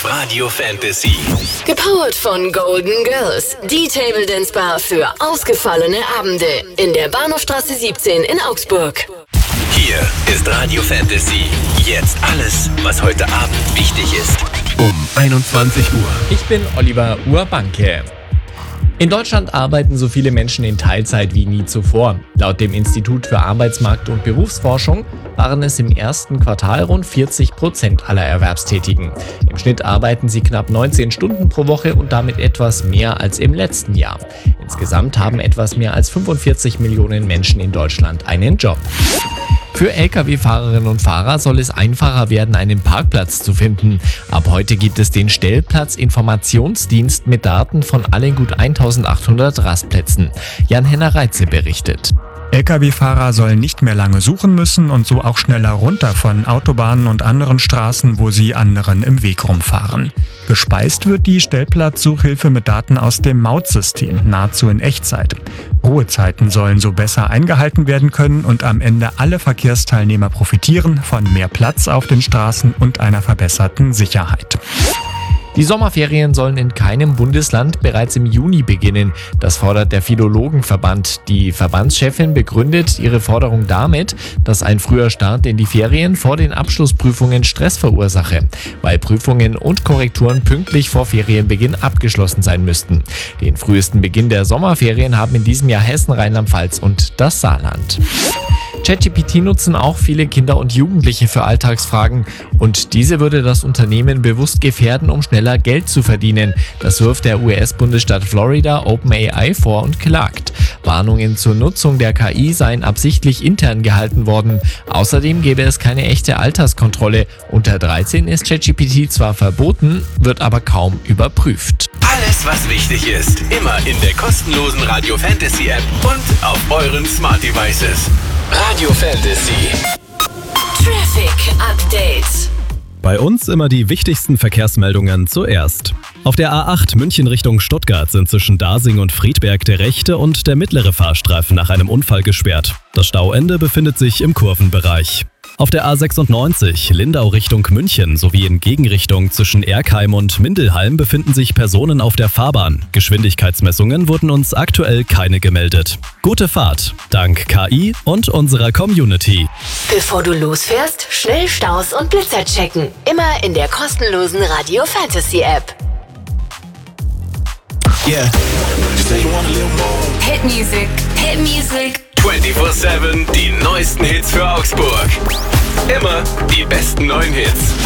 Radio Fantasy. Gepowert von Golden Girls, die Table Dance Bar für ausgefallene Abende in der Bahnhofstraße 17 in Augsburg. Hier ist Radio Fantasy. Jetzt alles, was heute Abend wichtig ist. Um 21 Uhr. Ich bin Oliver Urbanke. In Deutschland arbeiten so viele Menschen in Teilzeit wie nie zuvor. Laut dem Institut für Arbeitsmarkt- und Berufsforschung waren es im ersten Quartal rund 40% aller Erwerbstätigen. Im Schnitt arbeiten sie knapp 19 Stunden pro Woche und damit etwas mehr als im letzten Jahr. Insgesamt haben etwas mehr als 45 Millionen Menschen in Deutschland einen Job. Für Lkw-Fahrerinnen und Fahrer soll es einfacher werden, einen Parkplatz zu finden. Ab heute gibt es den Stellplatzinformationsdienst mit Daten von allen gut 1800 Rastplätzen. Jan-Henner Reitze berichtet. Lkw-Fahrer sollen nicht mehr lange suchen müssen und so auch schneller runter von Autobahnen und anderen Straßen, wo sie anderen im Weg rumfahren. Gespeist wird die Stellplatzsuchhilfe mit Daten aus dem Mautsystem, nahezu in Echtzeit. Ruhezeiten sollen so besser eingehalten werden können und am Ende alle Verkehrsteilnehmer profitieren von mehr Platz auf den Straßen und einer verbesserten Sicherheit. Die Sommerferien sollen in keinem Bundesland bereits im Juni beginnen. Das fordert der Philologenverband. Die Verbandschefin begründet ihre Forderung damit, dass ein früher Start in die Ferien vor den Abschlussprüfungen Stress verursache, weil Prüfungen und Korrekturen pünktlich vor Ferienbeginn abgeschlossen sein müssten. Den frühesten Beginn der Sommerferien haben in diesem Jahr Hessen, Rheinland-Pfalz und das Saarland. ChatGPT nutzen auch viele Kinder und Jugendliche für Alltagsfragen und diese würde das Unternehmen bewusst gefährden, um schneller Geld zu verdienen. Das wirft der US-Bundesstaat Florida OpenAI vor und klagt. Warnungen zur Nutzung der KI seien absichtlich intern gehalten worden. Außerdem gäbe es keine echte Alterskontrolle. Unter 13 ist ChatGPT zwar verboten, wird aber kaum überprüft. Alles, was wichtig ist, immer in der kostenlosen Radio Fantasy App und auf euren Smart Devices. Radio Fantasy. Traffic Update. Bei uns immer die wichtigsten Verkehrsmeldungen zuerst. Auf der A8 München Richtung Stuttgart sind zwischen Dasing und Friedberg der rechte und der mittlere Fahrstreifen nach einem Unfall gesperrt. Das Stauende befindet sich im Kurvenbereich. Auf der A96 Lindau Richtung München sowie in Gegenrichtung zwischen Erkheim und Mindelheim befinden sich Personen auf der Fahrbahn. Geschwindigkeitsmessungen wurden uns aktuell keine gemeldet. Gute Fahrt, dank KI und unserer Community. Bevor du losfährst, schnell Staus und Blitzer checken. Immer in der kostenlosen Radio Fantasy App. Yeah. Hit Music. Hit Music. 24/7 die neuesten Hits für Augsburg. Immer die besten neuen Hits.